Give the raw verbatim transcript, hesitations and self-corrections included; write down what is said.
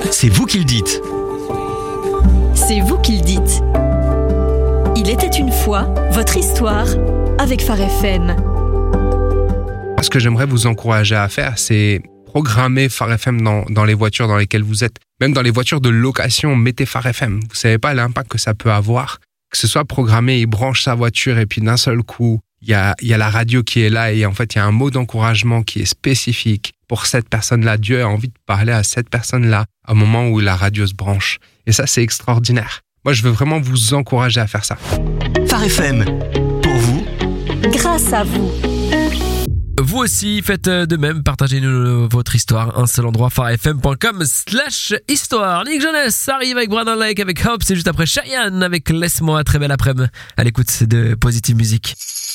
C'est vous qui le dites. C'est vous qui le dites. Il était une fois votre histoire avec Phare F M. Ce que j'aimerais vous encourager à faire, c'est programmer Phare F M dans, dans les voitures dans lesquelles vous êtes. Même dans les voitures de location, mettez Phare F M. Vous savez pas l'impact que ça peut avoir. Que ce soit programmé, il branche sa voiture et puis d'un seul coup, il y a, il y a la radio qui est là et en fait, il y a un mot d'encouragement qui est spécifique pour cette personne-là. Dieu a envie de parler à cette personne-là au moment où la radio se branche. Et ça, c'est extraordinaire. Moi, je veux vraiment vous encourager à faire ça. Phare F M, pour vous, grâce à vous. Vous aussi, faites de même, partagez-nous votre histoire, un seul endroit, pharefm.com slash histoire. Nick Jonas arrive avec Brandon Lake, avec Hope, c'est juste après Cheyenne avec Laisse-moi, très belle après-midi, à l'écoute de Positive Music.